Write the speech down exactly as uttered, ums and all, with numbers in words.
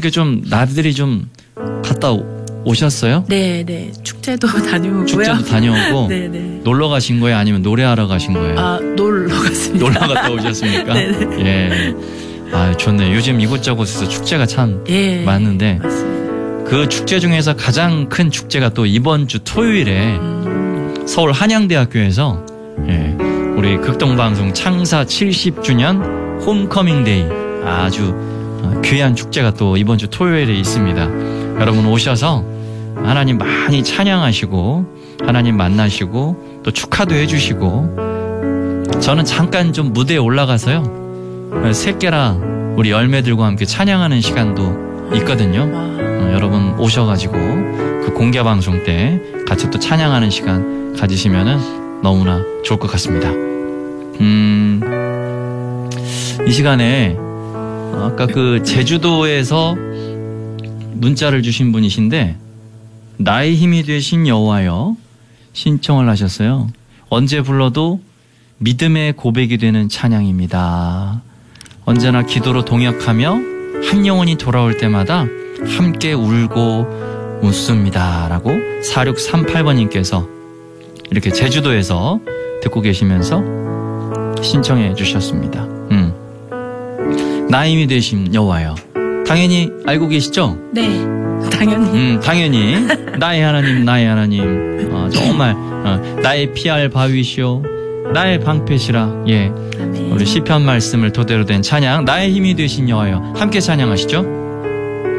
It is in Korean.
어떻게 좀 나들이 좀 갔다 오셨어요? 네, 네. 축제도 다녀오고요. 축제도 다녀오고. 네, 네. 놀러 가신 거예요? 아니면 노래하러 가신 거예요? 아, 놀러 갔습니다. 놀러 갔다 오셨습니까? 네, 네. 예. 아, 좋네. 요즘 이곳저곳에서 축제가 참 예, 많은데 맞습니다. 그 축제 중에서 가장 큰 축제가 또 이번 주 토요일에 음. 서울 한양대학교에서 예, 우리 극동방송 창사 칠십 주년 홈커밍데이 아주 귀한 축제가 또 이번 주 토요일에 있습니다. 여러분 오셔서 하나님 많이 찬양하시고 하나님 만나시고 또 축하도 해주시고 저는 잠깐 좀 무대에 올라가서요 새끼라 우리 열매들과 함께 찬양하는 시간도 있거든요. 어, 여러분 오셔가지고 그 공개방송 때 같이 또 찬양하는 시간 가지시면은 너무나 좋을 것 같습니다. 음, 이 시간에 아까 그 제주도에서 문자를 주신 분이신데 나의 힘이 되신 여호와여 신청을 하셨어요. 언제 불러도 믿음의 고백이 되는 찬양입니다. 언제나 기도로 동역하며 한 영혼이 돌아올 때마다 함께 울고 웃습니다 라고 사육삼팔 번님께서 이렇게 제주도에서 듣고 계시면서 신청해 주셨습니다. 음. 나의 힘이 되신 여호와여 당연히 알고 계시죠? 네, 당연히. 음, 당연히 나의 하나님, 나의 하나님, 어, 정말 어, 나의 피할 바위시오, 나의 방패시라. 예, 아멘. 우리 시편 말씀을 토대로 된 찬양, 나의 힘이 되신 여호와여 함께 찬양하시죠.